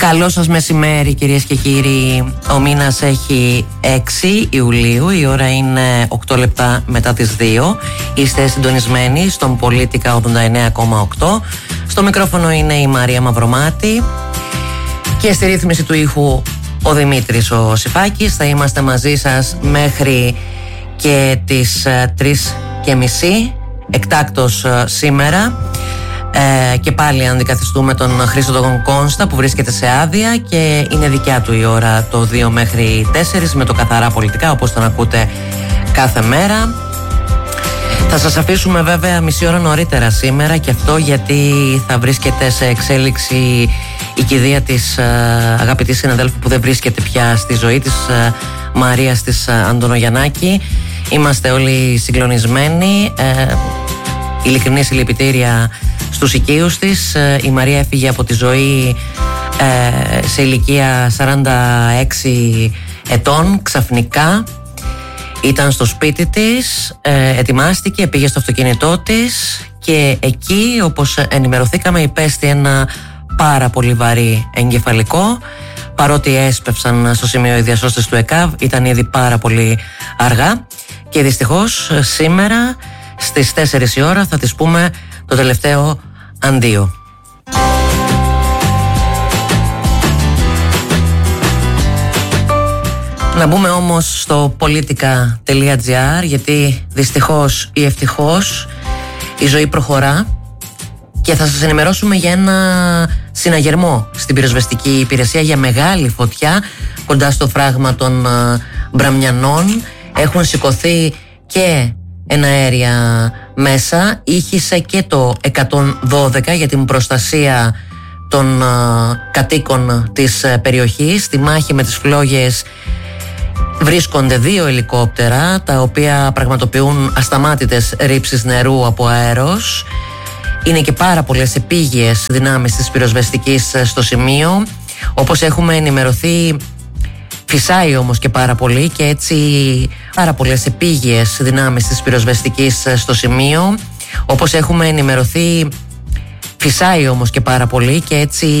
Καλό σας μεσημέρι κυρίες και κύριοι. Ο μήνας έχει 6 Ιουλίου, η ώρα είναι 8 λεπτά μετά τις 2. Είστε συντονισμένοι στον Πολίτικα 89,8. Στο μικρόφωνο είναι η Μαρία Μαυρομάτη και στη ρύθμιση του ήχου ο Δημήτρης ο Σιφάκης. Θα είμαστε μαζί σας μέχρι και τις 3:30 εκτάκτος σήμερα. Και πάλι αντικαθιστούμε τον Χρήστο τον Κόνστα που βρίσκεται σε άδεια και είναι δικιά του η ώρα το 2 μέχρι 4 με το καθαρά πολιτικά, όπως τον ακούτε κάθε μέρα. Θα σας αφήσουμε βέβαια μισή ώρα νωρίτερα σήμερα, και αυτό γιατί θα βρίσκεται σε εξέλιξη η κηδεία της αγαπητής συναδέλφου που δεν βρίσκεται πια στη ζωή, της Μαρίας της Αντωνογιαννάκη. Είμαστε όλοι συγκλονισμένοι. Ειλικρινή συλληπιτήρια στους οικείους της. Η Μαρία έφυγε από τη ζωή σε ηλικία 46 ετών ξαφνικά. Ήταν στο σπίτι της, ετοιμάστηκε, πήγε στο αυτοκίνητό της και εκεί, όπως ενημερωθήκαμε, υπέστη ένα πάρα πολύ βαρύ εγκεφαλικό. Παρότι έσπευσαν στο σημείο οι διασώστες του ΕΚΑΒ, ήταν ήδη πάρα πολύ αργά και δυστυχώς σήμερα στις 4 η ώρα θα της πούμε το τελευταίο αντίο. Να μπούμε όμως στο politica.gr, γιατί δυστυχώς ή ευτυχώς η ζωή προχωρά και θα σας ενημερώσουμε για ένα συναγερμό στην πυροσβεστική υπηρεσία, για μεγάλη φωτιά κοντά στο φράγμα των Μπραμιανών. Έχουν σηκωθεί και εναέρια μέσα, ήχησε και το 112 για την προστασία των κατοίκων της περιοχής. Στη μάχη με τις φλόγες βρίσκονται 2 ελικόπτερα, τα οποία πραγματοποιούν ασταμάτητες ρήψεις νερού από αέρος. Είναι και πάρα πολλές επίγειες δυνάμεις της πυροσβεστικής στο σημείο. Όπως έχουμε ενημερωθεί, φυσάει όμως και πάρα πολύ, και έτσι πάρα πολλές επίγειες δυνάμεις της πυροσβεστικής στο σημείο. Όπως έχουμε ενημερωθεί, φυσάει όμως και πάρα πολύ, και έτσι